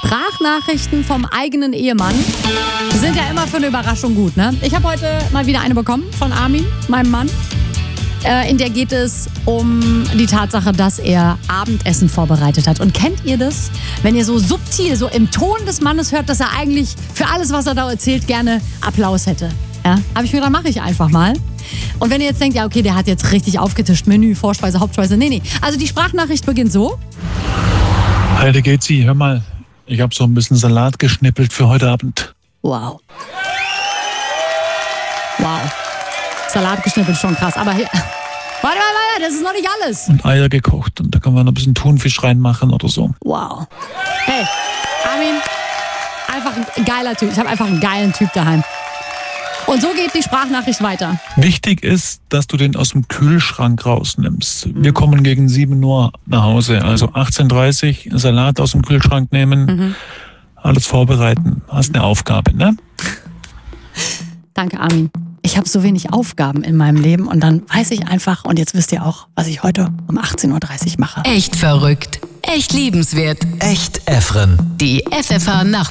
Sprachnachrichten vom eigenen Ehemann sind ja immer für eine Überraschung gut, ne? Ich habe heute mal wieder eine bekommen von Armin, meinem Mann. In der geht es um die Tatsache, dass er Abendessen vorbereitet hat. Und kennt ihr das, wenn ihr so subtil, so im Ton des Mannes hört, dass er eigentlich für alles, was er da erzählt, gerne Applaus hätte? Ja, habe ich mir gedacht, mache ich einfach mal. Und wenn ihr jetzt denkt, ja okay, der hat jetzt richtig aufgetischt, Menü, Vorspeise, Hauptspeise, nee. Also die Sprachnachricht beginnt so. Hi, der Gezi, hör mal, ich habe so ein bisschen Salat geschnippelt für heute Abend. Wow. Salat geschnippelt, schon krass. Aber hier, warte, das ist noch nicht alles. Und Eier gekocht und da kann man noch ein bisschen Thunfisch reinmachen oder so. Wow. Hey, Armin, einfach ein geiler Typ. Ich habe einfach einen geilen Typ daheim. Und so geht die Sprachnachricht weiter. Wichtig ist, dass du den aus dem Kühlschrank rausnimmst. Wir kommen gegen 7 Uhr nach Hause, also 18:30 Uhr Salat aus dem Kühlschrank nehmen, alles vorbereiten. Hast eine Aufgabe, ne? Danke, Armin. Ich habe so wenig Aufgaben in meinem Leben und dann weiß ich einfach, und jetzt wisst ihr auch, was ich heute um 18:30 Uhr mache. Echt verrückt, echt liebenswert, Echt Efren. die FFH Nachmittags